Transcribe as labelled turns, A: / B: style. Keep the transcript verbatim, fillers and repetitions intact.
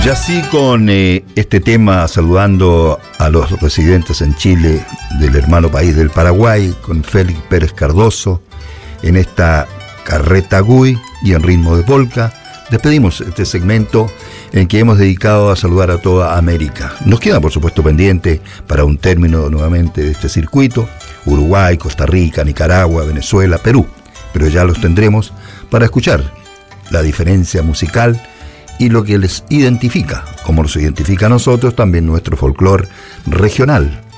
A: Ya sí, con eh, este tema, saludando a los residentes en Chile del hermano país del Paraguay, con Félix Pérez Cardoso, en esta carreta Gui y en ritmo de polka, despedimos este segmento en que hemos dedicado a saludar a toda América. Nos queda, por supuesto, pendiente para un término nuevamente de este circuito, Uruguay, Costa Rica, Nicaragua, Venezuela, Perú, pero ya los tendremos para escuchar la diferencia musical y lo que les identifica, como nos identifica a nosotros, también nuestro folclore regional.